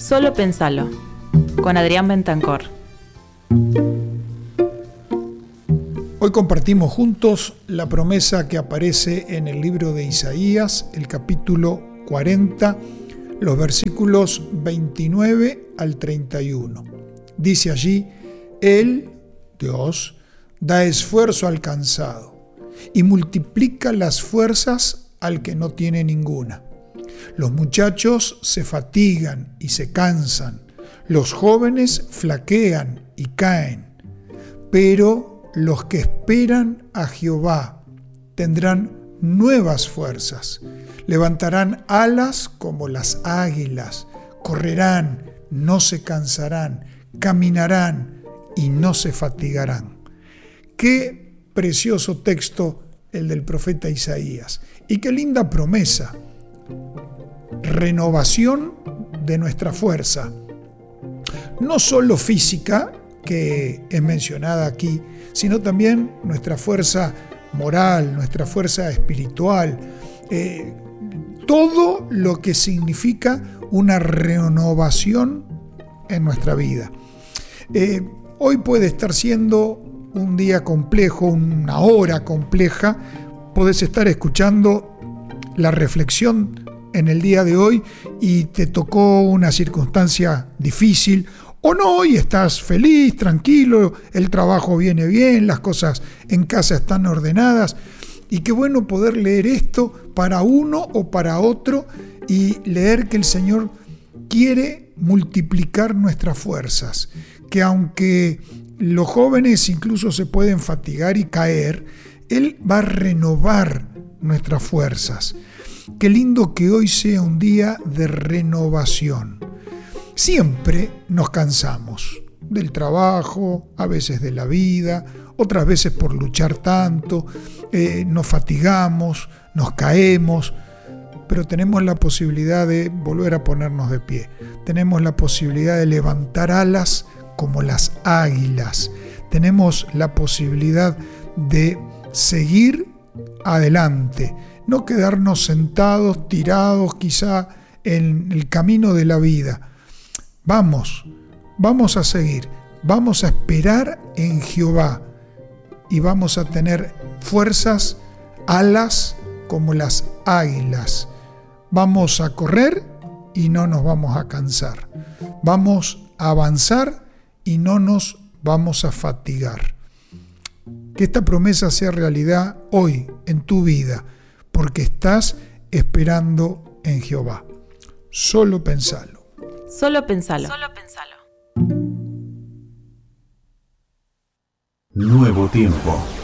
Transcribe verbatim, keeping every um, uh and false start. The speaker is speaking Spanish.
Solo pensalo, con Adrián Bentancor. Hoy compartimos juntos la promesa que aparece en el libro de Isaías, el capítulo cuarenta, los versículos veintinueve al treinta y uno. Dice allí: Él, Dios, da esfuerzo al cansado y multiplica las fuerzas al que no tiene ninguna. Los muchachos se fatigan y se cansan, los jóvenes flaquean y caen, pero los que esperan a Jehová tendrán nuevas fuerzas, levantarán alas como las águilas, correrán, no se cansarán, caminarán y no se fatigarán. Qué precioso texto el del profeta Isaías, y qué linda promesa. Renovación de nuestra fuerza, no solo física, que es mencionada aquí, sino también nuestra fuerza moral, nuestra fuerza espiritual, eh, todo lo que significa una renovación en nuestra vida. Eh, hoy puede estar siendo un día complejo, una hora compleja, podés estar escuchando la reflexión en el día de hoy y te tocó una circunstancia difícil, o no, y estás feliz, tranquilo, el trabajo viene bien, las cosas en casa están ordenadas, y qué bueno poder leer esto para uno o para otro y leer que el Señor quiere multiplicar nuestras fuerzas, que aunque los jóvenes incluso se pueden fatigar y caer, Él va a renovar nuestras fuerzas. Qué lindo que hoy sea un día de renovación. Siempre nos cansamos del trabajo, a veces de la vida, otras veces por luchar tanto, eh, nos fatigamos, nos caemos, pero tenemos la posibilidad de volver a ponernos de pie. Tenemos la posibilidad de levantar alas como las águilas. Tenemos la posibilidad de seguir adelante, no quedarnos sentados, tirados quizá en el camino de la vida. Vamos, vamos a seguir, vamos a esperar en Jehová y vamos a tener fuerzas, alas como las águilas. Vamos a correr y no nos vamos a cansar. Vamos a avanzar y no nos vamos a fatigar. Que esta promesa sea realidad hoy en tu vida, porque estás esperando en Jehová. Solo pensalo. Solo pensalo. Solo pensalo. Nuevo tiempo.